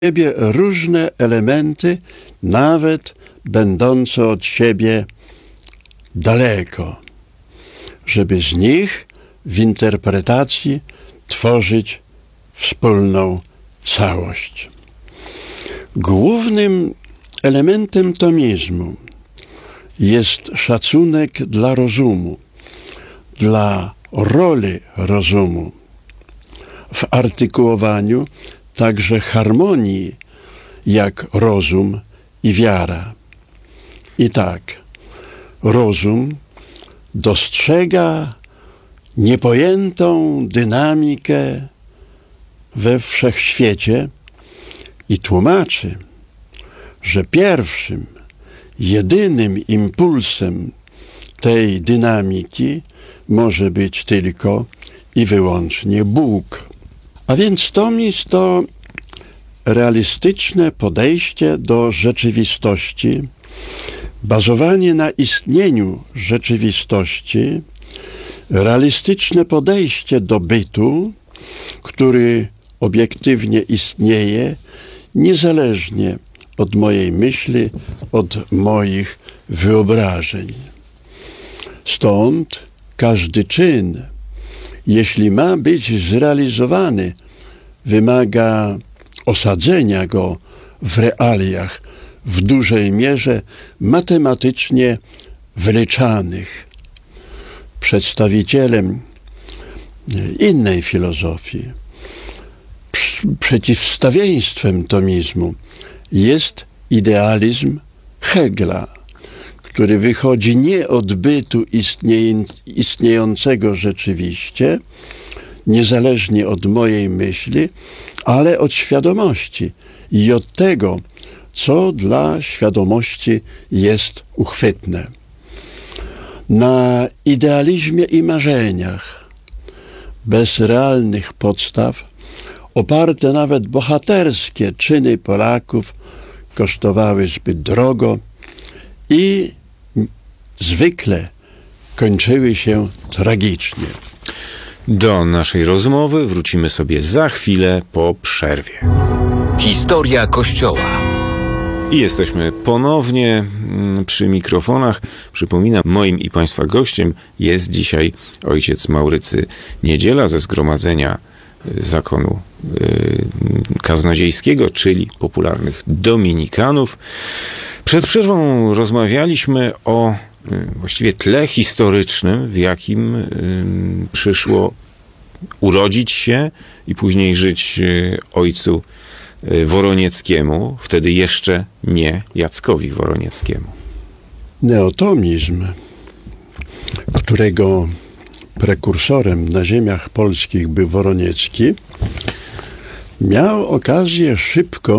siebie różne elementy, nawet będące od siebie daleko, żeby z nich w interpretacji tworzyć wspólną całość. Głównym elementem tomizmu jest szacunek dla rozumu, dla roli rozumu w artykułowaniu także harmonii jak rozum i wiara. I tak, rozum dostrzega niepojętą dynamikę we wszechświecie i tłumaczy, że pierwszym, jedynym impulsem tej dynamiki może być tylko i wyłącznie Bóg. A więc tomizm to realistyczne podejście do rzeczywistości, bazowanie na istnieniu rzeczywistości, realistyczne podejście do bytu, który obiektywnie istnieje, niezależnie od mojej myśli, od moich wyobrażeń. Stąd każdy czyn, jeśli ma być zrealizowany, wymaga osadzenia go w realiach w dużej mierze matematycznie wyliczanych. Przedstawicielem innej filozofii, przeciwstawieństwem tomizmu jest idealizm Hegla, który wychodzi nie od bytu istniejącego rzeczywiście, niezależnie od mojej myśli, ale od świadomości i od tego, co dla świadomości jest uchwytne. Na idealizmie i marzeniach, bez realnych podstaw, oparte nawet bohaterskie czyny Polaków kosztowały zbyt drogo i zwykle kończyły się tragicznie. Do naszej rozmowy wrócimy sobie za chwilę po przerwie. Historia Kościoła. I jesteśmy ponownie przy mikrofonach. Przypominam, moim i Państwa gościem jest dzisiaj ojciec Maurycy Niedziela ze Zgromadzenia Zakonu Kaznodziejskiego, czyli popularnych dominikanów. Przed przerwą rozmawialiśmy o właściwie tle historycznym, w jakim przyszło urodzić się i później żyć ojcu Woronieckiemu, wtedy jeszcze nie Jackowi Woronieckiemu. Neotomizm, którego prekursorem na ziemiach polskich był Woroniecki, miał okazję szybko